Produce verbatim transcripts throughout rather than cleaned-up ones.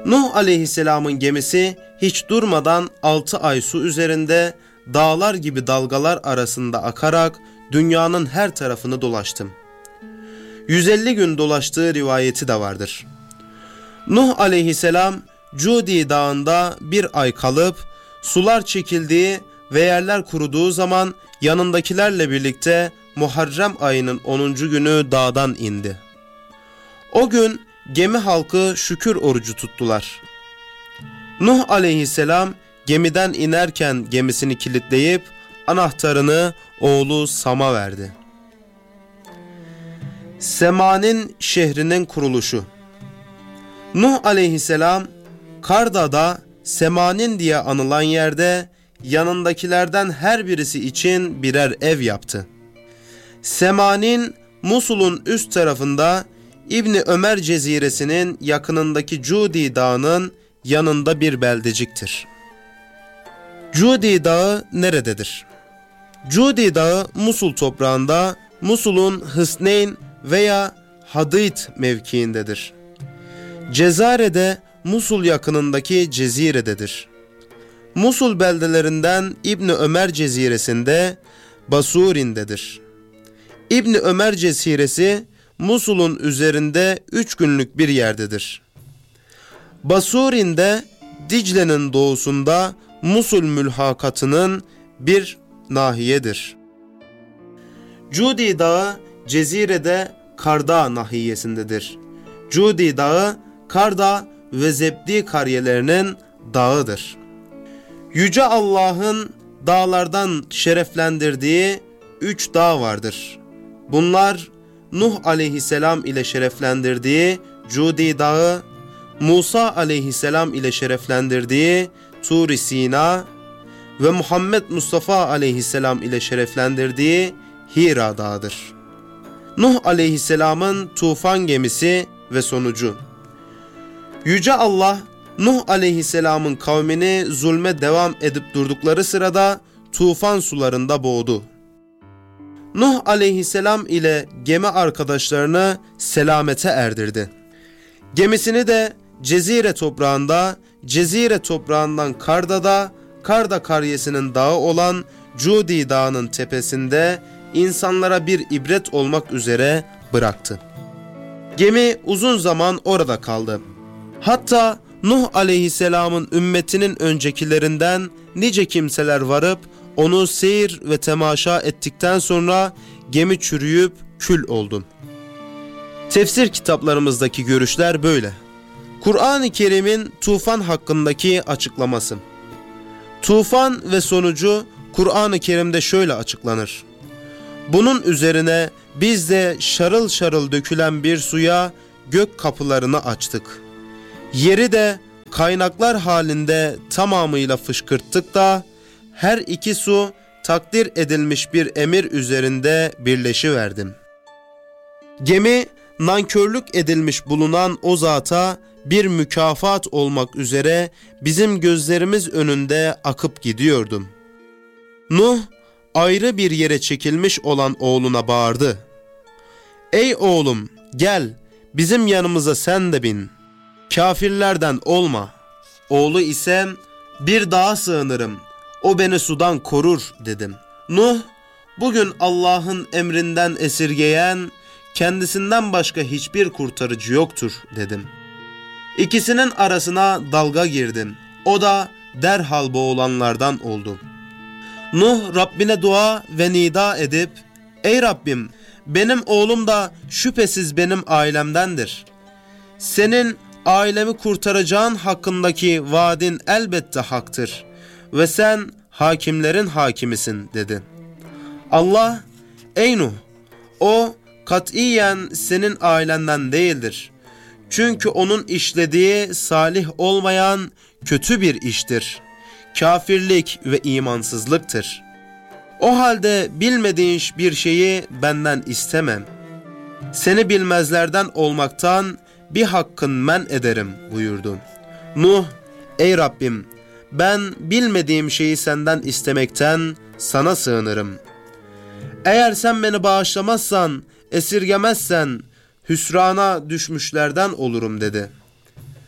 Nuh aleyhisselamın gemisi hiç durmadan altı ay su üzerinde dağlar gibi dalgalar arasında akarak dünyanın her tarafını dolaştı. yüz elli gün dolaştığı rivayeti de vardır. Nuh aleyhisselam Cudi dağında bir ay kalıp sular çekildiği ve yerler kuruduğu zaman yanındakilerle birlikte Muharrem ayının onuncu günü dağdan indi. O gün gemi halkı şükür orucu tuttular. Nuh aleyhisselam gemiden inerken gemisini kilitleyip anahtarını oğlu Sam'a verdi. Sema'nın şehrinin kuruluşu. Nuh aleyhisselam Karda'da Sema'nın diye anılan yerde yanındakilerden her birisi için birer ev yaptı. Sema'nın Musul'un üst tarafında İbni Ömer Ceziresinin yakınındaki Cudi Dağı'nın yanında bir beldeciktir. Cudi Dağı nerededir? Cudi Dağı Musul toprağında Musul'un Hısneyn veya Hadid mevkiindedir. Cezare'de Musul yakınındaki Cezire'dedir. Musul beldelerinden İbni Ömer Ceziresinde Basurin'dedir. İbni Ömer Ceziresi Musul'un üzerinde üç günlük bir yerdedir. Basurin'de Dicle'nin doğusunda Musul mülhakatının bir nahiyedir. Cudi Dağı Cezire'de Karda nahiyesindedir. Cudi Dağı Karda ve Zebdi kariyelerinin dağıdır. Yüce Allah'ın dağlardan şereflendirdiği üç dağ vardır. Bunlar Nuh aleyhisselam ile şereflendirdiği Cudi Dağı, Musa aleyhisselam ile şereflendirdiği Tur-i Sina ve Muhammed Mustafa aleyhisselam ile şereflendirdiği Hira Dağı'dır. Nuh aleyhisselamın tufan gemisi ve sonucu. Yüce Allah, Nuh aleyhisselamın kavmini zulme devam edip durdukları sırada tufan sularında boğdu. Nuh aleyhisselam ile gemi arkadaşlarını selamete erdirdi. Gemisini de Cezire toprağında, Cezire toprağından Karda'da, Karda karyesinin dağı olan Cudi Dağı'nın tepesinde insanlara bir ibret olmak üzere bıraktı. Gemi uzun zaman orada kaldı. Hatta Nuh aleyhisselamın ümmetinin öncekilerinden nice kimseler varıp onu seyir ve temaşa ettikten sonra gemi çürüyüp kül oldu. Tefsir kitaplarımızdaki görüşler böyle. Kur'an-ı Kerim'in tufan hakkındaki açıklaması. Tufan ve sonucu Kur'an-ı Kerim'de şöyle açıklanır. Bunun üzerine biz de şarıl şarıl dökülen bir suya gök kapılarını açtık. Yeri de kaynaklar halinde tamamıyla fışkırttık da her iki su takdir edilmiş bir emir üzerinde birleşiverdim. Gemi nankörlük edilmiş bulunan o zata bir mükafat olmak üzere bizim gözlerimiz önünde akıp gidiyordum. Nuh ayrı bir yere çekilmiş olan oğluna bağırdı. Ey oğlum gel bizim yanımıza sen de bin. Kafirlerden olma. Oğlu ise bir dağa sığınırım. O beni sudan korur dedim. Nuh bugün Allah'ın emrinden esirgeyen kendisinden başka hiçbir kurtarıcı yoktur dedim. İkisinin arasına dalga girdim. O da derhal boğulanlardan oldu. Nuh Rabbine dua ve nida edip ey Rabbim benim oğlum da şüphesiz benim ailemdendir. Senin ailemi kurtaracağın hakkındaki vaadin elbette haktır ve sen hakimlerin hakimisin dedi. Allah ey Nuh o katiyen senin ailenden değildir. Çünkü onun işlediği salih olmayan kötü bir iştir. Kafirlik ve imansızlıktır. O halde bilmediğin bir şeyi benden istemem. Seni bilmezlerden olmaktan bir hakkın men ederim buyurdu. Nuh, ey Rabbim ben bilmediğim şeyi senden istemekten sana sığınırım. Eğer sen beni bağışlamazsan, esirgemezsen hüsrana düşmüşlerden olurum dedi.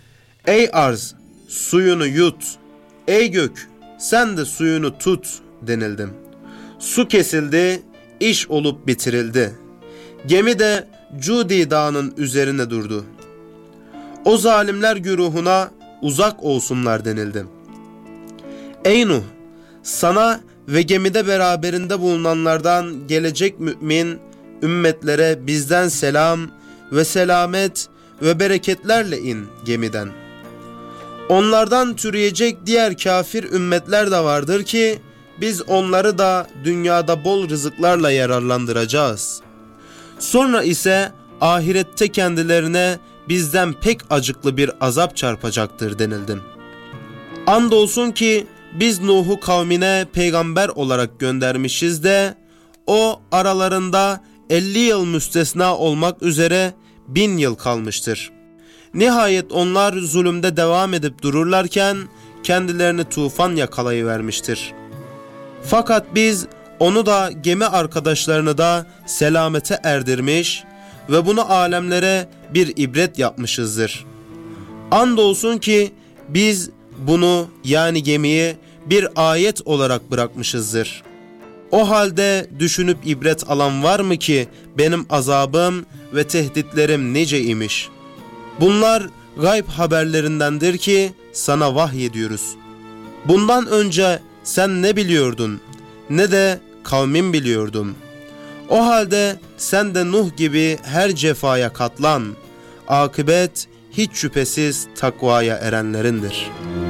Ey arz, suyunu yut. Ey gök, sen de suyunu tut denildim. Su kesildi, iş olup bitirildi. Gemi de Cudi Dağı'nın üzerine durdu. O zalimler güruhuna uzak olsunlar denildi. Ey Nuh, sana ve gemide beraberinde bulunanlardan gelecek mümin ümmetlere bizden selam ve selamet ve bereketlerle in gemiden. Onlardan türeyecek diğer kafir ümmetler de vardır ki biz onları da dünyada bol rızıklarla yararlandıracağız. Sonra ise ahirette kendilerine bizden pek acıklı bir azap çarpacaktır denildim. Andolsun ki biz Nuh'u kavmine peygamber olarak göndermişiz de o aralarında elli yıl müstesna olmak üzere bin yıl kalmıştır. Nihayet onlar zulümde devam edip dururlarken kendilerini tufan yakalayıvermiştir. Fakat biz onu da gemi arkadaşlarını da selamete erdirmiş ve bunu alemlere bir ibret yapmışızdır. Andolsun ki biz bunu yani gemiyi bir ayet olarak bırakmışızdır. O halde düşünüp ibret alan var mı ki benim azabım ve tehditlerim nice imiş? Bunlar gayb haberlerindendir ki sana vahyediyoruz. Bundan önce sen ne biliyordun, ne de kavmin biliyordum. O halde sen de Nuh gibi her cefaya katlan. Akıbet hiç şüphesiz takvaya erenlerindir.